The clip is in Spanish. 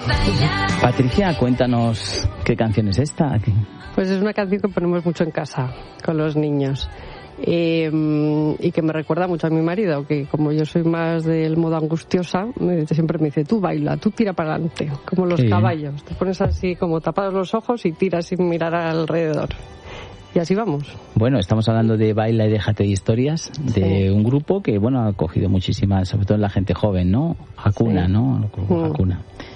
Patricia, cuéntanos qué canción es esta. Pues es una canción que ponemos mucho en casa con los niños y que me recuerda mucho a mi marido, que como yo soy más del modo angustiosa, siempre me dice, tú baila, tú tira para adelante, como los caballos. Te pones así como tapados los ojos y tiras sin mirar alrededor. Y así vamos. Bueno, estamos hablando de Baila y déjate de historias, de un grupo que, bueno, ha cogido muchísimas, sobre todo la gente joven, ¿no? Hakuna, ¿no? Hakuna.